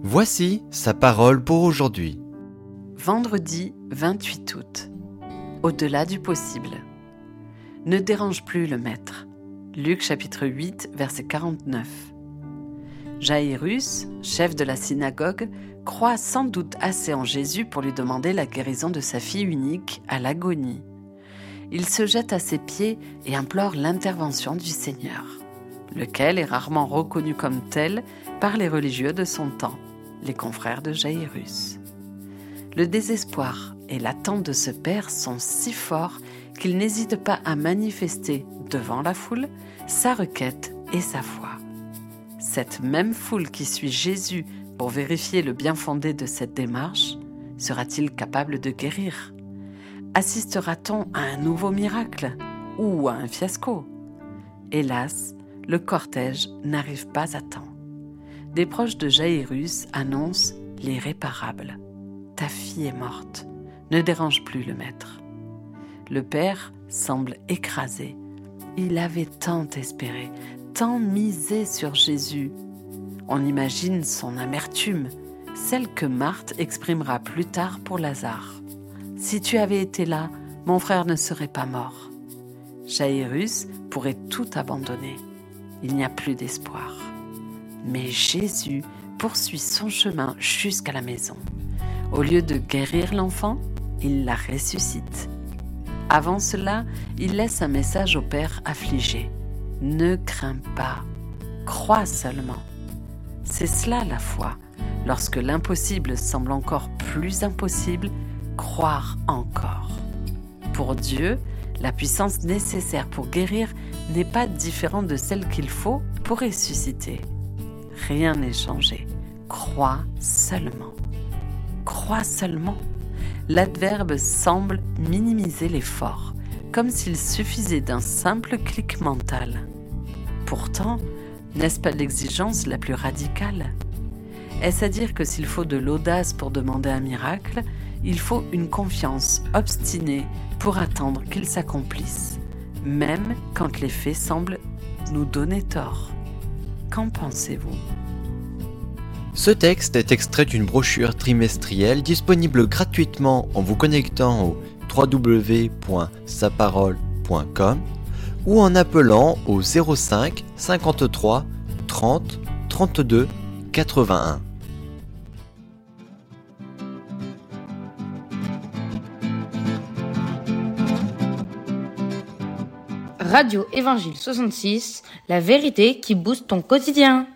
Voici sa parole pour aujourd'hui. Vendredi 28 août. Au-delà du possible. Ne dérange plus le maître. Luc chapitre 8, verset 49. Jaïrus, chef de la synagogue, croit sans doute assez en Jésus pour lui demander la guérison de sa fille unique à l'agonie. Il se jette à ses pieds et implore l'intervention du Seigneur, lequel est rarement reconnu comme tel par les religieux de son temps, les confrères de Jaïrus. Le désespoir et l'attente de ce père sont si forts qu'il n'hésite pas à manifester devant la foule sa requête et sa foi. Cette même foule qui suit Jésus pour vérifier le bien-fondé de cette démarche, sera-t-il capable de guérir ? Assistera-t-on à un nouveau miracle ou à un fiasco ? Hélas, le cortège n'arrive pas à temps. Des proches de Jaïrus annoncent l'irréparable. « Ta fille est morte, ne dérange plus le maître. » Le père semble écrasé. Il avait tant espéré, tant misé sur Jésus. On imagine son amertume, celle que Marthe exprimera plus tard pour Lazare. « Si tu avais été là, mon frère ne serait pas mort. » Jaïrus pourrait tout abandonner. Il n'y a plus d'espoir. Mais Jésus poursuit son chemin jusqu'à la maison. Au lieu de guérir l'enfant, il la ressuscite. Avant cela, il laisse un message au père affligé. « Ne crains pas, crois seulement. » C'est cela la foi. Lorsque l'impossible semble encore plus impossible, croire encore. Pour Dieu, la puissance nécessaire pour guérir n'est pas différente de celle qu'il faut pour ressusciter. Rien n'est changé. Crois seulement. Crois seulement. L'adverbe semble minimiser l'effort, comme s'il suffisait d'un simple clic mental. Pourtant, n'est-ce pas l'exigence la plus radicale ? Est-ce à dire que s'il faut de l'audace pour demander un miracle, il faut une confiance obstinée pour attendre qu'il s'accomplisse, même quand les faits semblent nous donner tort ? Qu'en pensez-vous ? Ce texte est extrait d'une brochure trimestrielle disponible gratuitement en vous connectant au www.saparole.com ou en appelant au 05 53 30 32 81. Radio Évangile 66, la vérité qui booste ton quotidien.